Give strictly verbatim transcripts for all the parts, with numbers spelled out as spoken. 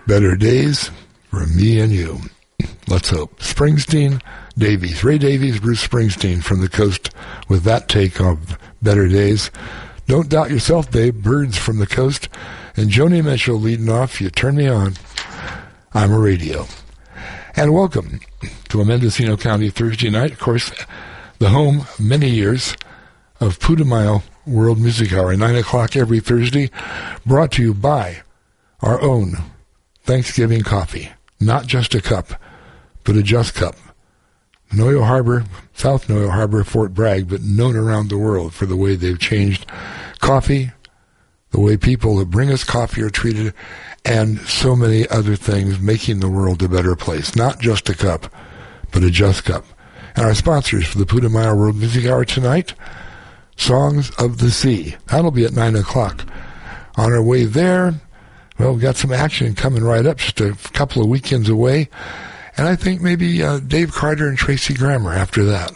Better days for me and you. Let's hope. Springsteen, Davies, Ray Davies, Bruce Springsteen from the coast with that take of Better Days. Don't Doubt Yourself, Babe, Birds from the Coast. And Joni Mitchell leading off, You Turn Me On, I'm a Radio. And welcome to a Mendocino County Thursday night. Of course, the home, many years, of Putumayo World Music Hour, nine o'clock every Thursday, brought to you by our own Thanksgiving coffee. Not just a cup, but a just cup. Noyo Harbor, South Noyo Harbor, Fort Bragg, but known around the world for the way they've changed coffee, the way people that bring us coffee are treated, and so many other things, making the world a better place. Not just a cup, but a just cup. And our sponsors for the Putumayo World Music Hour tonight, Songs of the Sea. That'll be at nine o'clock. On our way there, well, we've got some action coming right up, just a couple of weekends away. And I think maybe uh, Dave Carter and Tracy Grammer after that.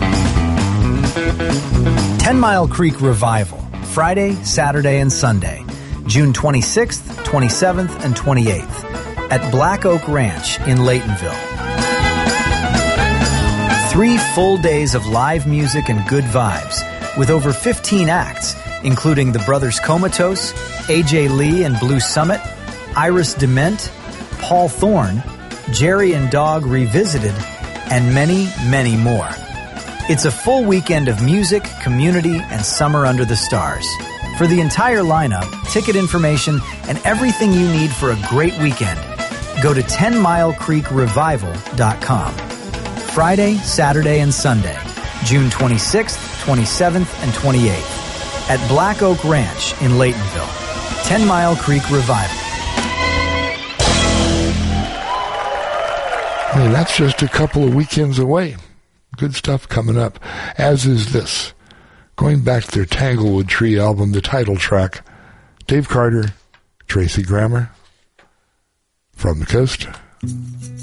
Ten Mile Creek Revival, Friday, Saturday, and Sunday, June twenty-sixth, twenty-seventh, and twenty-eighth at Black Oak Ranch in Laytonville. Three full days of live music and good vibes with over fifteen acts, including the Brothers Comatose, A J Lee and Blue Summit, Iris Dement, Paul Thorne, Jerry and Dog Revisited, and many, many more. It's a full weekend of music, community, and summer under the stars. For the entire lineup, ticket information, and everything you need for a great weekend, go to ten mile creek revival dot com. Friday, Saturday, and Sunday, June twenty-sixth, twenty-seventh, and twenty-eighth at Black Oak Ranch in Laytonville. Ten Mile Creek Revival. I mean, that's just a couple of weekends away. Good stuff coming up, as is this. Going back to their Tanglewood Tree album, the title track, Dave Carter, Tracy Grammer, From the Coast.